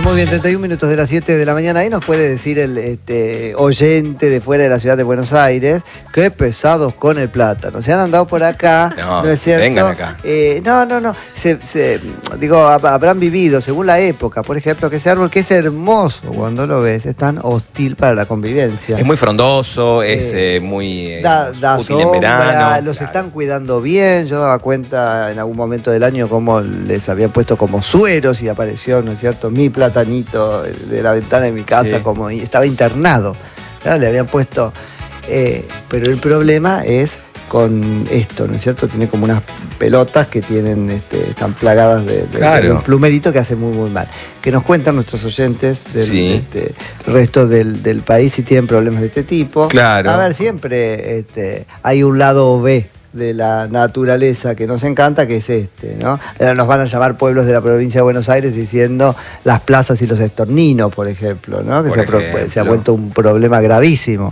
muy bien, 31 minutos de las 7 de la mañana. Ahí nos puede decir el oyente de fuera de la ciudad de Buenos Aires, qué pesados con el plátano. Se han andado por acá, ¿no es cierto? Vengan acá. No. Habrán vivido, según la época, por ejemplo, que ese árbol que es hermoso cuando lo ves, es tan hostil para la convivencia. Es muy frondoso, es muy da útil en sombra, verano. los están cuidando bien. Yo daba cuenta en algún momento del año cómo les habían puesto como sueros y apareció, ¿no es cierto?, mi platanito de la ventana de mi casa, como estaba internado, ¿no? Le habían puesto, pero el problema es con esto, ¿no es cierto? Tiene como unas pelotas que están plagadas de un plumerito que hace muy, muy mal. Que nos cuentan nuestros oyentes del resto del país si tienen problemas de este tipo. Claro. A ver, siempre hay un lado B de la naturaleza que nos encanta, que es ¿no? Nos van a llamar pueblos de la provincia de Buenos Aires diciendo las plazas y los estorninos, por ejemplo, ¿no? Que se ha vuelto un problema gravísimo.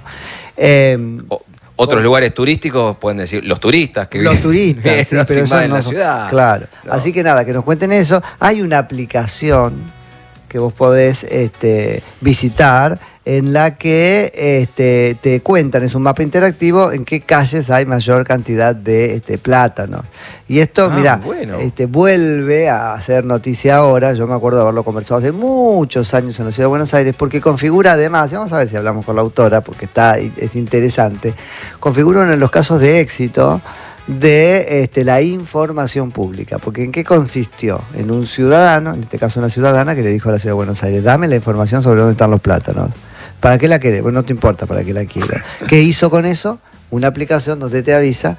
Otros lugares turísticos pueden decir los turistas que los turistas, sí, pero eso en no la ciudad. Claro. No. Así que nada, que nos cuenten eso. Hay una aplicación que vos podés visitar, en la que te cuentan, es un mapa interactivo, en qué calles hay mayor cantidad de plátanos. Y esto, bueno. Vuelve a hacer noticia ahora. Yo me acuerdo de haberlo conversado hace muchos años en la ciudad de Buenos Aires, porque configura además, y vamos a ver si hablamos con la autora, porque es interesante, configura uno de los casos de éxito de la información pública. Porque ¿en qué consistió? En un ciudadano, en este caso una ciudadana, que le dijo a la ciudad de Buenos Aires: dame la información sobre dónde están los plátanos. ¿Para qué la querés? Bueno, no te importa para qué la quieras. ¿Qué hizo con eso? Una aplicación donde te avisa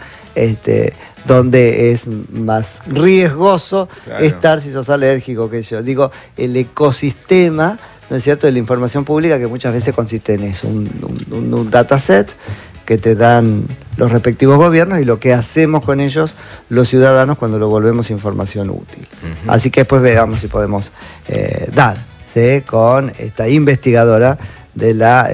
donde es más riesgoso estar si sos alérgico, que yo. Digo, el ecosistema, ¿no es cierto?, de la información pública, que muchas veces consiste en eso, un dataset que te dan los respectivos gobiernos y lo que hacemos con ellos los ciudadanos cuando lo volvemos información útil. Uh-huh. Así que después veamos si podemos con esta investigadora de la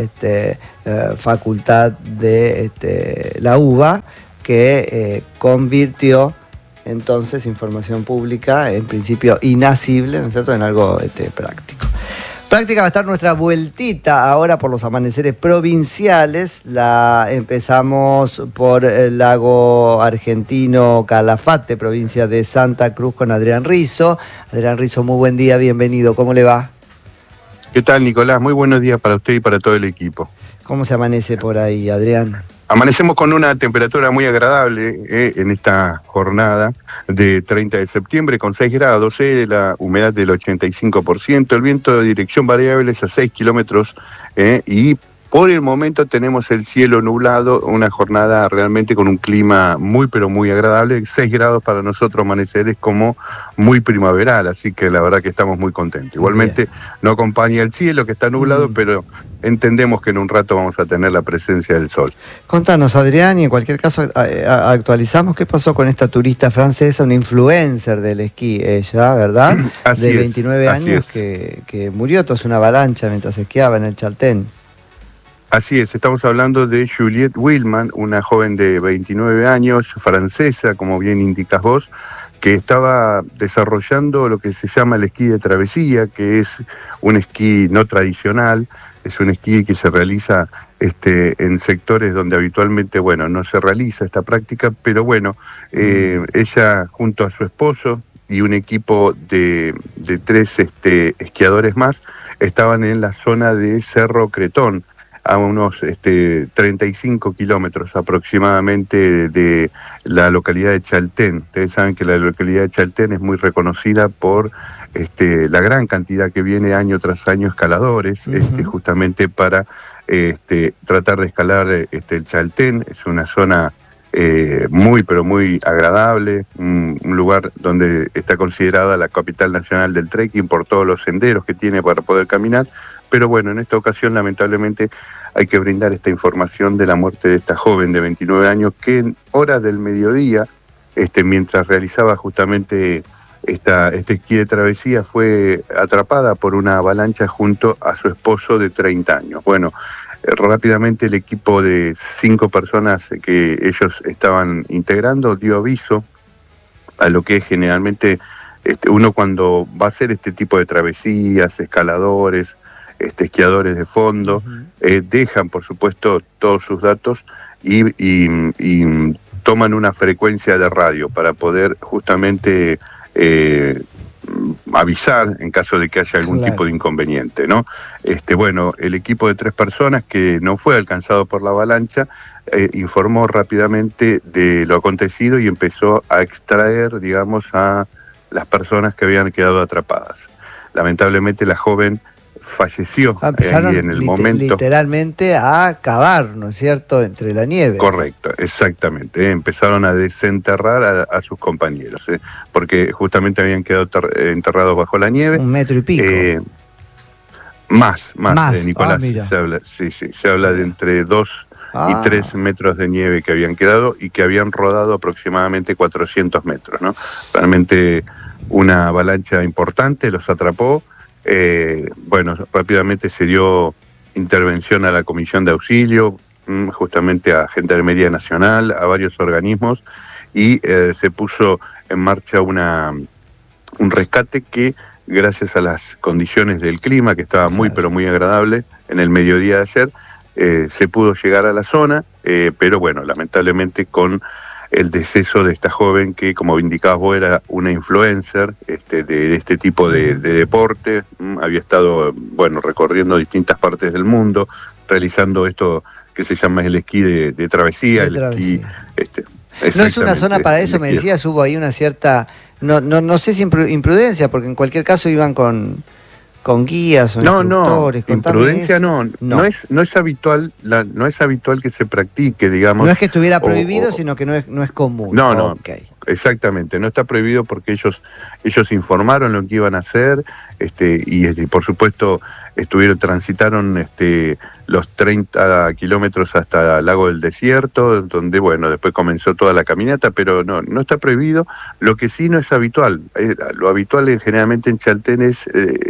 facultad de la UBA, que convirtió entonces información pública, en principio inasible, ¿no es cierto?, en algo práctico. Práctica va a estar nuestra vueltita ahora por los amaneceres provinciales. La empezamos por el lago argentino Calafate, provincia de Santa Cruz, con Adrián Rizzo. Adrián Rizzo, muy buen día, bienvenido. ¿Cómo le va? ¿Qué tal, Nicolás? Muy buenos días para usted y para todo el equipo. ¿Cómo se amanece por ahí, Adrián? Amanecemos con una temperatura muy agradable en esta jornada de 30 de septiembre, con 6 grados, la humedad del 85%, el viento de dirección variable es a 6 kilómetros y por el momento tenemos el cielo nublado, una jornada realmente con un clima muy pero muy agradable. 6 grados para nosotros amanecer es como muy primaveral, así que la verdad que estamos muy contentos. Igualmente no acompaña el cielo, que está nublado, pero entendemos que en un rato vamos a tener la presencia del sol. Contanos, Adrián, y en cualquier caso actualizamos qué pasó con esta turista francesa, una influencer del esquí, ella, ¿verdad? Así de 29 años que murió tras una avalancha mientras esquiaba en el Chaltén. Así es, estamos hablando de Juliette Willman, una joven de 29 años, francesa, como bien indicas vos, que estaba desarrollando lo que se llama el esquí de travesía, que es un esquí no tradicional, es un esquí que se realiza en sectores donde habitualmente, no se realiza esta práctica, pero ella junto a su esposo y un equipo de 3 esquiadores más estaban en la zona de Cerro Cretón, a unos 35 kilómetros aproximadamente de la localidad de Chaltén. Ustedes saben que la localidad de Chaltén es muy reconocida por la gran cantidad que viene año tras año escaladores, justamente para tratar de escalar el Chaltén. Es una zona muy pero muy agradable, un lugar donde está considerada la capital nacional del trekking por todos los senderos que tiene para poder caminar. Pero en esta ocasión lamentablemente hay que brindar esta información de la muerte de esta joven de 29 años que en horas del mediodía, mientras realizaba justamente este esquí de travesía, fue atrapada por una avalancha junto a su esposo de 30 años. Rápidamente el equipo de 5 personas que ellos estaban integrando dio aviso a lo que es generalmente uno cuando va a hacer este tipo de travesías, escaladores, esquiadores de fondo, dejan por supuesto todos sus datos y toman una frecuencia de radio para poder justamente avisar en caso de que haya algún tipo de inconveniente, ¿no? Bueno, el equipo de 3 personas que no fue alcanzado por la avalancha informó rápidamente de lo acontecido y empezó a extraer, digamos, a las personas que habían quedado atrapadas. Lamentablemente la joven falleció ahí en el momento. Literalmente a cavar, ¿no es cierto?, entre la nieve. Correcto, exactamente. Empezaron a desenterrar a sus compañeros, porque justamente habían quedado enterrados bajo la nieve. 1,5 metros. Más, Nicolás. Mira. Se habla de entre 2 y 3 metros de nieve que habían quedado y que habían rodado aproximadamente 400 metros, ¿no? Realmente una avalancha importante los atrapó. Bueno, rápidamente se dio intervención a la Comisión de Auxilio, justamente a Gendarmería Nacional, a varios organismos, y se puso en marcha un rescate que, gracias a las condiciones del clima, que estaba muy pero muy agradable en el mediodía de ayer, se pudo llegar a la zona, pero bueno, lamentablemente con el deceso de esta joven que, como indicabas vos, era una influencer de este tipo de deporte. Había estado, bueno, recorriendo distintas partes del mundo, realizando esto que se llama el esquí de travesía, esquí. No es una zona para eso, me decías, hubo ahí una cierta, no sé si imprudencia, porque en cualquier caso iban con guías o instructores. No, imprudencia no es habitual, no es habitual que se practique, digamos. No es que estuviera prohibido, sino que no es común. No, exactamente, no está prohibido porque ellos informaron lo que iban a hacer, y por supuesto transitaron los 30 kilómetros hasta el Lago del Desierto, donde bueno, después comenzó toda la caminata, pero no está prohibido. Lo que sí no es habitual, lo habitual generalmente en Chaltén es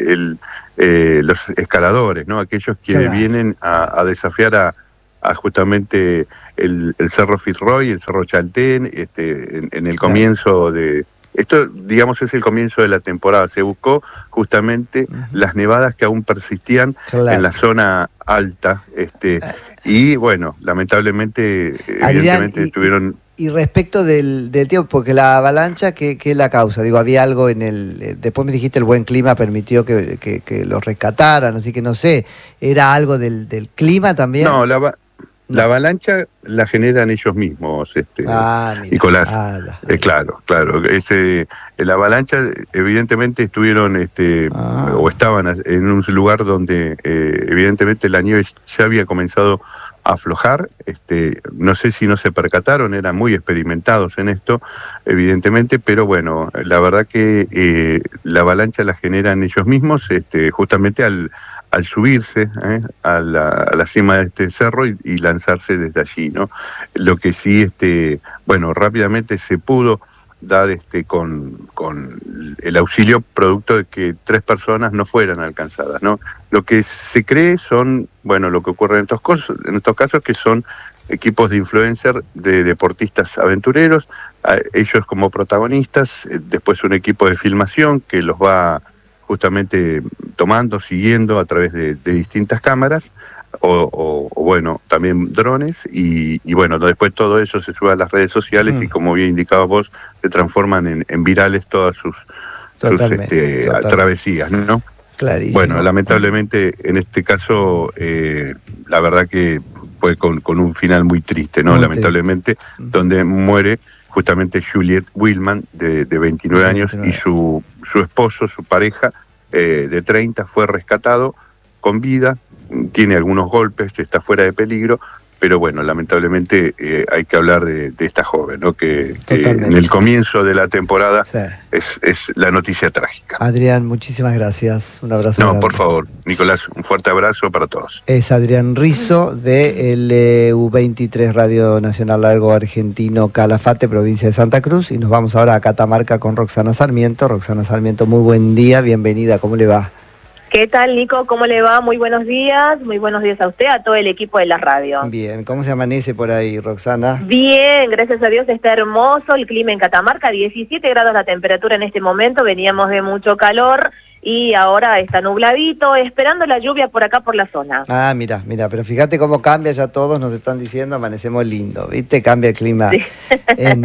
los escaladores, ¿no? Aquellos que vienen a desafiar a justamente el Cerro Fitzroy, el Cerro Chaltén, en el comienzo de... Esto, digamos, es el comienzo de la temporada. Se buscó justamente las nevadas que aún persistían en la zona alta, y bueno, lamentablemente, Adrián, evidentemente tuvieron... Y respecto del tiempo, porque la avalancha, ¿qué es la causa? Digo, había algo en después me dijiste el buen clima permitió que los rescataran, así que no sé, ¿era algo del clima también? No, la avalancha la generan ellos mismos, Nicolás. Claro. La avalancha, evidentemente estuvieron o estaban en un lugar donde evidentemente la nieve ya había comenzado a aflojar. No sé si no se percataron, eran muy experimentados en esto, evidentemente, pero bueno, la verdad que la avalancha la generan ellos mismos, justamente al subirse a la cima de este cerro y lanzarse desde allí, ¿no? Lo que sí, bueno, rápidamente se pudo dar con el auxilio producto de que 3 personas no fueran alcanzadas, ¿no? Lo que se cree son, bueno, lo que ocurre en estos casos que son equipos de influencer, de deportistas aventureros, ellos como protagonistas, después un equipo de filmación que los va justamente tomando, siguiendo a través de distintas cámaras, o bueno, también drones, y bueno, después todo eso se sube a las redes sociales y, como bien indicabas vos, se transforman en virales todas sus travesías, ¿no? Clarísimo. Bueno, lamentablemente en este caso, la verdad que fue con un final muy triste, ¿no? Lamentablemente, donde muere justamente Juliette Willman, de 29 años, y su esposo, su pareja, de 30, fue rescatado con vida, tiene algunos golpes, está fuera de peligro, pero bueno, lamentablemente hay que hablar de esta joven, ¿no? Que en el comienzo de la temporada es la noticia trágica. Adrián, muchísimas gracias. Un abrazo. No, por favor, Nicolás, un fuerte abrazo para todos. Es Adrián Rizzo de LU23 Radio Nacional Largo Argentino, Calafate, provincia de Santa Cruz, y nos vamos ahora a Catamarca con Roxana Sarmiento. Roxana Sarmiento, muy buen día, bienvenida, ¿cómo le va? ¿Qué tal, Nico? ¿Cómo le va? Muy buenos días a usted, a todo el equipo de la radio. Bien, ¿cómo se amanece por ahí, Roxana? Bien, gracias a Dios está hermoso el clima en Catamarca, 17 grados la temperatura en este momento, veníamos de mucho calor y ahora está nubladito, esperando la lluvia por acá por la zona. Ah, mira, pero fíjate cómo cambia, ya todos nos están diciendo, amanecemos lindo, ¿viste? Cambia el clima Sí. en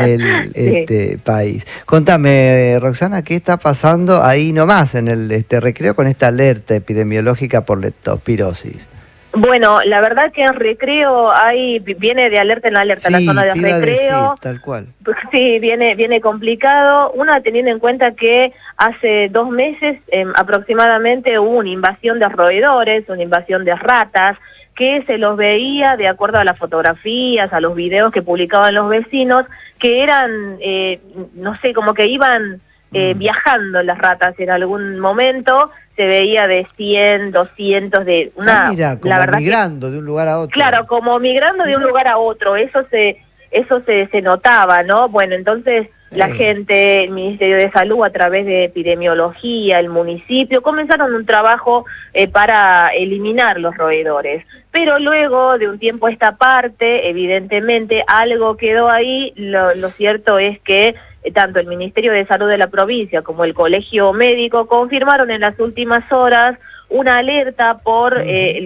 el país. Contame, Roxana, ¿qué está pasando ahí nomás en el Recreo con esta alerta epidemiológica por leptospirosis? Bueno, la verdad que en Recreo viene de alerta en alerta, Sí, la zona de te iba a Recreo. decir, tal cual. Sí, viene complicado. Una, teniendo en cuenta que hace 2 meses aproximadamente hubo una invasión de roedores, una invasión de ratas, que se los veía de acuerdo a las fotografías, a los videos que publicaban los vecinos, que eran, no sé, como que iban viajando las ratas en algún momento. Se veía de 100, 200, de una... mira, como la verdad migrando de un lugar a otro. Claro, como migrando de un lugar a otro, eso se notaba, ¿no? Bueno, entonces la gente, el Ministerio de Salud, a través de epidemiología, el municipio, comenzaron un trabajo para eliminar los roedores. Pero luego de un tiempo a esta parte, evidentemente, algo quedó ahí. Lo cierto es que tanto el Ministerio de Salud de la provincia como el Colegio Médico confirmaron en las últimas horas una alerta por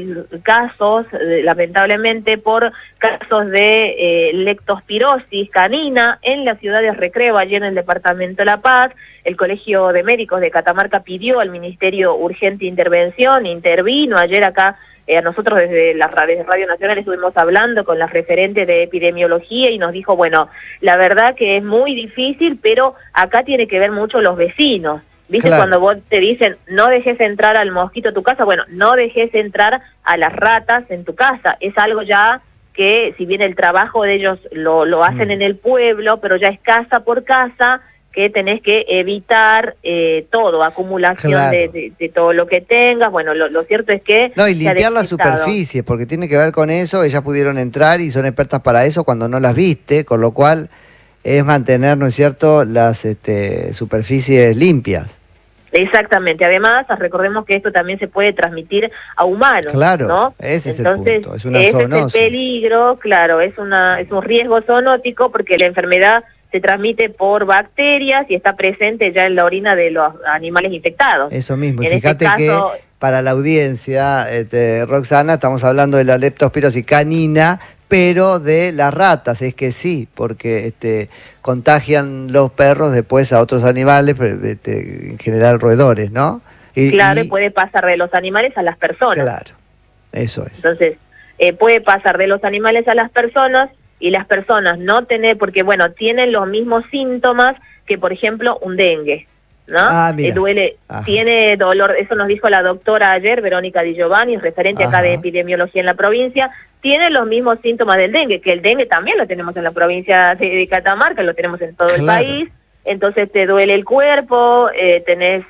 casos, lamentablemente, por casos de leptospirosis canina en la ciudad de Recreo, allí en el departamento de La Paz. El Colegio de Médicos de Catamarca pidió al Ministerio urgente intervención, intervino ayer acá. Nosotros desde la Radio Nacional estuvimos hablando con la referente de epidemiología y nos dijo, bueno, la verdad que es muy difícil, pero acá tiene que ver mucho los vecinos. ¿Viste? Claro. Cuando vos te dicen, no dejes entrar al mosquito a tu casa, bueno, no dejes entrar a las ratas en tu casa. Es algo ya que, si bien el trabajo de ellos lo hacen en el pueblo, pero ya es casa por casa, que tenés que evitar todo, acumulación claro. de todo lo que tengas. Bueno, lo cierto es que... No, y limpiar las superficies, porque tiene que ver con eso. Ellas pudieron entrar y son expertas para eso cuando no las viste, con lo cual es mantener, ¿no es cierto?, las superficies limpias. Exactamente. Además, recordemos que esto también se puede transmitir a humanos, claro, ¿no? Ese Entonces, es el punto, es una ese zoonosis. es el peligro, claro, es un riesgo zoonótico porque la enfermedad se transmite por bacterias y está presente ya en la orina de los animales infectados. Eso mismo, y en fíjate este caso, que para la audiencia, Roxana, estamos hablando de la leptospirosis canina, pero de las ratas, es que sí, porque contagian los perros después a otros animales, en general roedores, ¿no? Claro, y puede pasar de los animales a las personas. Claro, eso es. Entonces, puede pasar de los animales a las personas, y las personas no porque bueno, tienen los mismos síntomas que, por ejemplo, un dengue, ¿no? Duele, tiene dolor, eso nos dijo la doctora ayer, Verónica Di Giovanni, referente acá de epidemiología en la provincia, tiene los mismos síntomas del dengue, que el dengue también lo tenemos en la provincia de Catamarca, lo tenemos en todo el país. Entonces te duele el cuerpo, tenés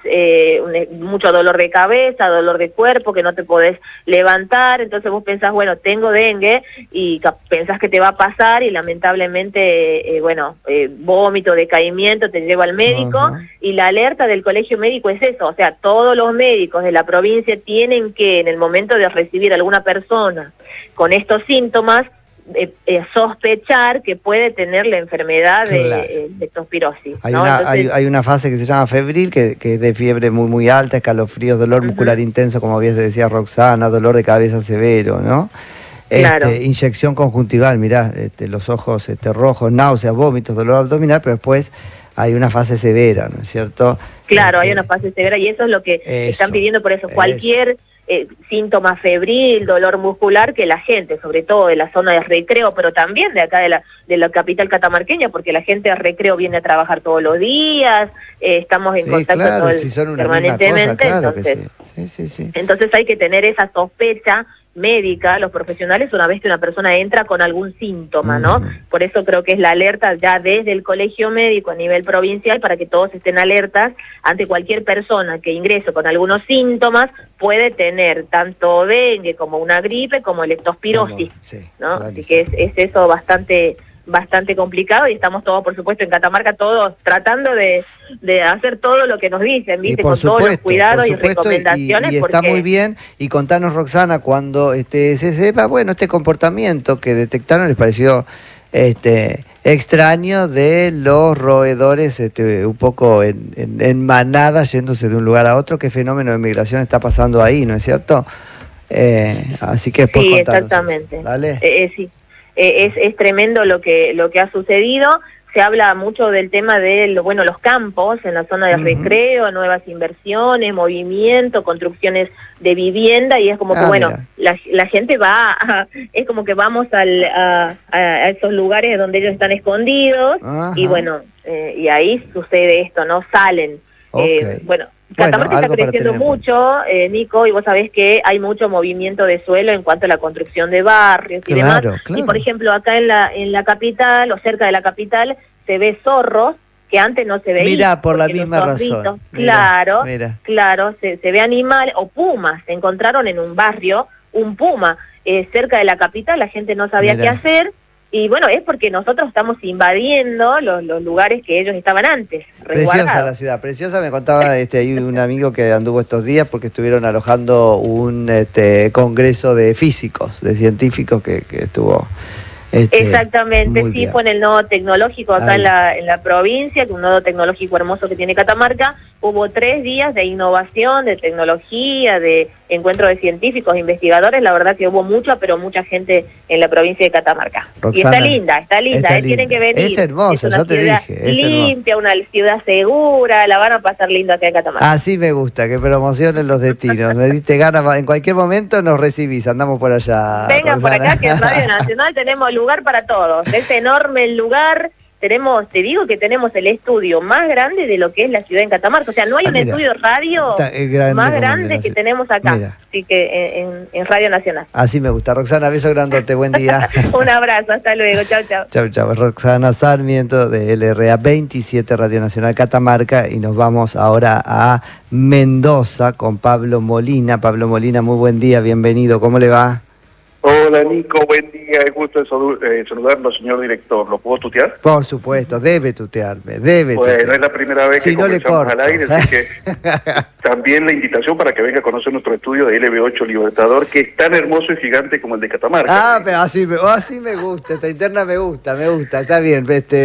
mucho dolor de cabeza, dolor de cuerpo, que no te podés levantar. Entonces vos pensás, bueno, tengo dengue, y pensás que te va a pasar, y lamentablemente, vómito, decaimiento, te lleva al médico. Y la alerta del Colegio Médico es eso, o sea, todos los médicos de la provincia tienen que, en el momento de recibir a alguna persona con estos síntomas, sospechar que puede tener la enfermedad de leptospirosis. Hay una fase que se llama febril, que es de fiebre muy muy alta, escalofríos, dolor muscular intenso, como bien decía Roxana, dolor de cabeza severo, ¿no? Claro. Inyección conjuntival, mirá, los ojos rojos, náuseas, vómitos, dolor abdominal, pero después hay una fase severa, ¿no es cierto? Claro, hay una fase severa, y eso es lo que están pidiendo. Por eso cualquier síntoma febril, dolor muscular, que la gente, sobre todo de la zona de Recreo, pero también de acá de la capital catamarqueña, porque la gente de Recreo viene a trabajar todos los días, estamos en contacto permanentemente, entonces hay que tener esa sospecha médica, los profesionales, una vez que una persona entra con algún síntoma, ¿no? Por eso creo que es la alerta ya desde el Colegio Médico a nivel provincial, para que todos estén alertas ante cualquier persona que ingrese con algunos síntomas. Puede tener tanto dengue como una gripe, como leptospirosis, ¿no? Así que es eso bastante bastante complicado y estamos todos, por supuesto, en Catamarca, todos tratando de hacer todo lo que nos dicen, ¿viste? Con todos los cuidados y recomendaciones. Y está muy bien. Y contanos, Roxana, cuando se sepa, bueno, este comportamiento que detectaron les pareció extraño de los roedores un poco en manada yéndose de un lugar a otro. ¿Qué fenómeno de migración está pasando ahí, no es cierto? Así que después sí, contanos. Exactamente. ¿Vale? Sí. Es tremendo lo que ha sucedido. Se habla mucho del tema de los campos en la zona de recreo, nuevas inversiones, movimiento, construcciones de vivienda, y es como que la gente va es como que vamos a esos lugares donde ellos están escondidos. Ajá. Y y ahí sucede esto, ¿no? Salen. Catamarca está creciendo mucho, Nico, y vos sabés que hay mucho movimiento de suelo en cuanto a la construcción de barrios y demás. Claro. Y por ejemplo, acá en la capital, o cerca de la capital, se ve zorros que antes no se veían. Mira, por la misma razón. Claro, se ve animales, o pumas. Se encontraron en un barrio un puma cerca de la capital, la gente no sabía qué hacer. Y es porque nosotros estamos invadiendo los lugares que ellos estaban antes. Preciosa la ciudad, preciosa. Me contaba hay un amigo que anduvo estos días porque estuvieron alojando un congreso de físicos, de científicos que estuvo... Exactamente, sí, fue en el nodo tecnológico acá en la provincia, que un nodo tecnológico hermoso que tiene Catamarca. Hubo 3 días de innovación, de tecnología, de encuentro de científicos, investigadores. La verdad que hubo mucha gente en la provincia de Catamarca. Roxana, y está linda, tienen que venir. Es hermosa, yo te dije. Es limpia, una ciudad segura, la van a pasar lindo acá en Catamarca. Así me gusta, que promocionen los destinos. Me diste ganas, en cualquier momento nos recibís, andamos por allá. Vengan por acá, que en Radio Nacional tenemos lugar para todos. Es enorme el lugar. Te digo que tenemos el estudio más grande de lo que es la ciudad en Catamarca. O sea, no hay un estudio radio más grande que tenemos acá. Así que en Radio Nacional. Así me gusta. Roxana, beso grandote, buen día. Un abrazo, hasta luego, chau. Chau. Roxana Sarmiento de LRA 27 Radio Nacional Catamarca, y nos vamos ahora a Mendoza con Pablo Molina. Pablo Molina, muy buen día, bienvenido, ¿cómo le va? Hola Nico, buen día, es gusto saludarlo, señor director. ¿Lo puedo tutear? Por supuesto, debe tutearme, Bueno, es la primera vez que comenzamos al aire, así que también la invitación para que venga a conocer nuestro estudio de LB8 Libertador, que es tan hermoso y gigante como el de Catamarca. Pero así me gusta, esta interna me gusta, está bien.